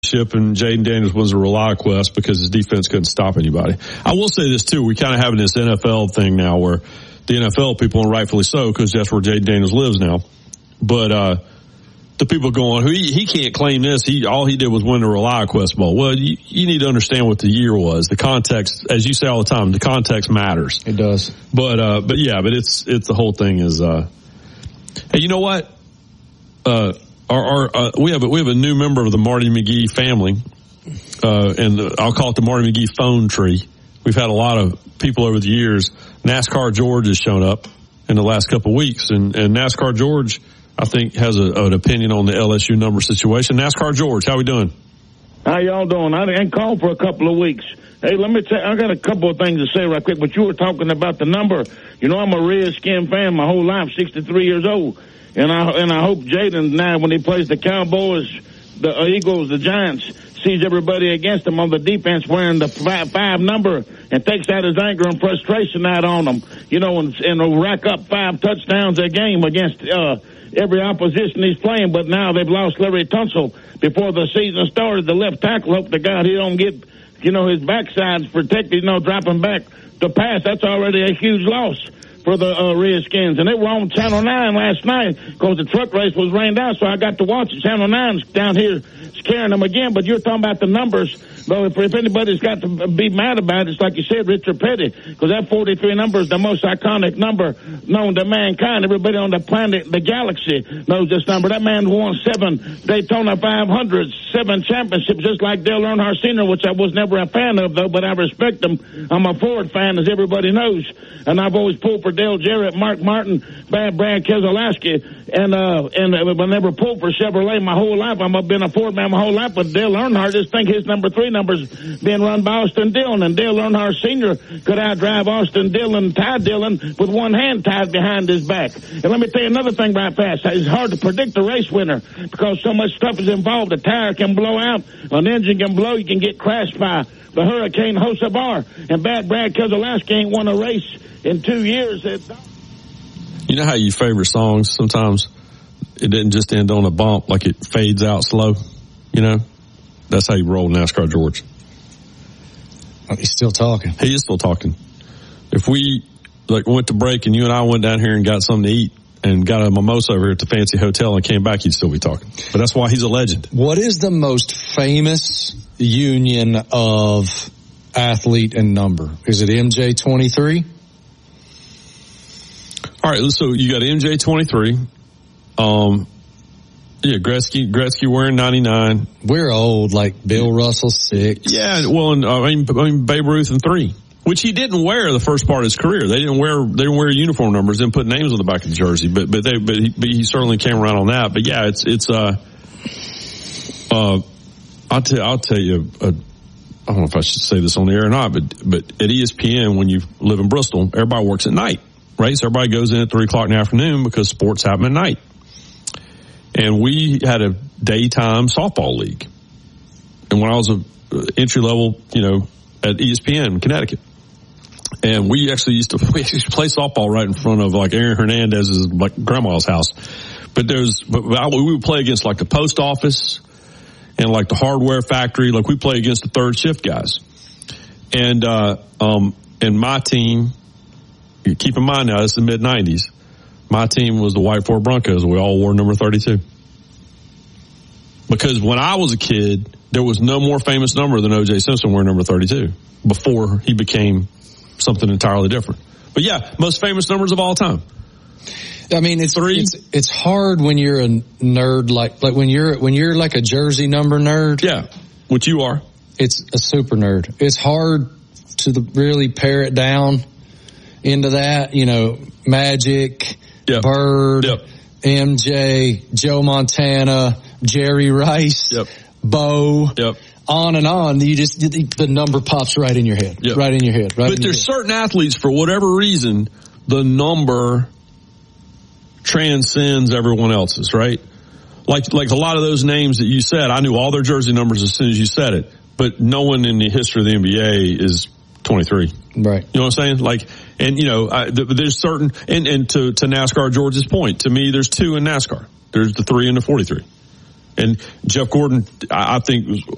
and Jaden Daniels was a ReliaQuest because his defense couldn't stop anybody. I will say this too, we kind of having this NFL thing now where the NFL people, and rightfully so, because that's where Jaden Daniels lives now. But the people going, he can't claim this. All he did was win the ReliaQuest Bowl. Well, you need to understand what the year was. The context, as you say all the time, the context matters. It does. But it's the whole thing is. Hey, you know what? We have a new member of the Marty McGee family, and I'll call it the Marty McGee phone tree. We've had a lot of people over the years. NASCAR George has shown up in the last couple of weeks, and NASCAR George, I think, has an opinion on the LSU number situation. NASCAR George, how we doing? How y'all doing? I didn't call for a couple of weeks. Hey, let me tell you, I got a couple of things to say right quick, but you were talking about the number. You know, I'm a Redskin fan my whole life, 63 years old. And I hope Jaden now, when he plays the Cowboys, the Eagles, the Giants, sees everybody against him on the defense wearing the five number and takes out his anger and frustration out on them. You know, and will rack up 5 touchdowns a game against every opposition he's playing. But now they've lost Larry Tunsil before the season started. The left tackle, hope to God he don't get, his backside's protected, dropping back to pass. That's already a huge loss for the Redskins. And they were on Channel 9 last night because the truck race was rained out, so I got to watch it. Channel 9's down here scaring them again, but you're talking about the numbers. Well, if anybody's got to be mad about it, it's like you said, Richard Petty, because that 43 number is the most iconic number known to mankind. Everybody on the planet, the galaxy, knows this number. That man won 7 Daytona 500s, 7 championships, just like Dale Earnhardt Sr., which I was never a fan of, though, but I respect him. I'm a Ford fan, as everybody knows, and I've always pulled for Dale Jarrett, Mark Martin, Brad Keselowski, and I never pulled for Chevrolet my whole life. I've been a Ford man my whole life, but Dale Earnhardt, just think his number 3 number's being run by Austin Dillon, and Dale Earnhardt Sr. could outdrive Austin Dillon, Ty Dillon, with one hand tied behind his back. And let me tell you another thing right fast. It's hard to predict the race winner because so much stuff is involved. A tire can blow out, an engine can blow, you can get crashed by the Hurricane Hocevar, and Brad Keselowski ain't won a race in 2 years. You know how you favorite songs sometimes it didn't just end on a bump, like it fades out slow, That's how you roll NASCAR George. He's still talking. He is still talking. If we went to break and you and I went down here and got something to eat and got a mimosa over here at the fancy hotel and came back, he'd still be talking. But that's why he's a legend. What is the most famous union of athlete and number? Is it MJ23? All right, so you got MJ23. Yeah, Gretzky wearing 99. We're old, like Bill Russell 6. Yeah, well, and I mean Babe Ruth in 3, which he didn't wear the first part of his career. They didn't wear uniform numbers, didn't put names on the back of the jersey, but he certainly came around on that. But yeah, I'll tell you, I don't know if I should say this on the air or not, but at ESPN, when you live in Bristol, everybody works at night, right? So everybody goes in at 3:00 in the afternoon because sports happen at night. And we had a daytime softball league. And when I was entry level, at ESPN in Connecticut, and we actually used to play softball right in front of like Aaron Hernandez's grandma's house. But we would play against like the post office and like the hardware factory. Like we play against the third shift guys. And my team, keep in mind now, it's the mid-90s. My team was the White Ford Broncos. We all wore number 32. Because when I was a kid, there was no more famous number than O.J. Simpson wearing number 32 before he became something entirely different. But yeah, most famous numbers of all time. I mean, it's hard when you're a nerd, like when you're like a jersey number nerd. Yeah, which you are. It's a super nerd. It's hard to really pare it down into that, Magic, yep. Bird, yep. MJ, Joe Montana, Jerry Rice, yep. Bo, yep. on and on. The number pops right in your head, yep. right in your head. Right. But there's certain athletes, for whatever reason, the number transcends everyone else's, right? Like a lot of those names that you said, I knew all their jersey numbers as soon as you said it, but no one in the history of the NBA is 23. Right. You know what I'm saying? There's certain, and to NASCAR George's point, to me, there's 2 in NASCAR. There's the 3 and the 43. And Jeff Gordon, I think,